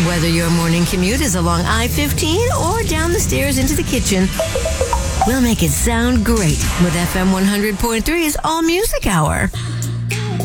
Whether your morning commute is along I-15 or down the stairs into the kitchen, we'll make it sound great with FM 100.3's All Music Hour.